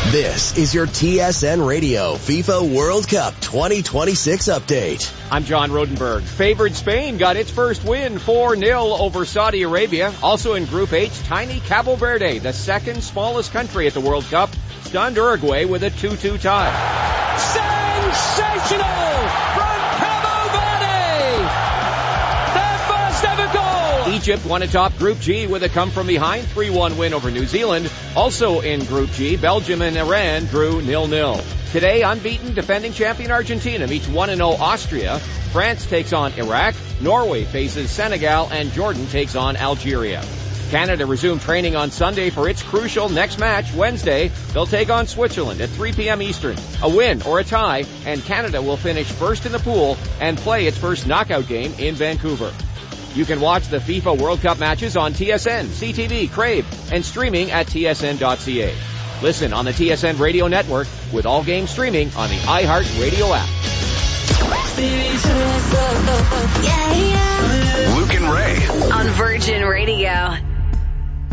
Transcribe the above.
This is your TSN Radio FIFA World Cup 2026 update. I'm John Rodenberg. Favored Spain got its first win 4-0 over Saudi Arabia. Also in Group H, tiny Cabo Verde, the second smallest country at the World Cup, stunned Uruguay with a 2-2 tie. Sensational from Cabo Verde! Their first ever goal! Egypt won atop Group G with a come-from-behind 3-1 win over New Zealand. Also in Group G, Belgium and Iran drew 0-0. Today, unbeaten defending champion Argentina meets 1-0 Austria. France takes on Iraq. Norway faces Senegal, and Jordan takes on Algeria. Canada resumed training on Sunday for its crucial next match. Wednesday, they'll take on Switzerland at 3 p.m. Eastern. A win or a tie, and Canada will finish first in the pool and play its first knockout game in Vancouver. You can watch the FIFA World Cup matches on TSN, CTV, Crave, and streaming at tsn.ca. Listen on the TSN Radio Network with all games streaming on the iHeart Radio app. Luke and Ray on Virgin Radio.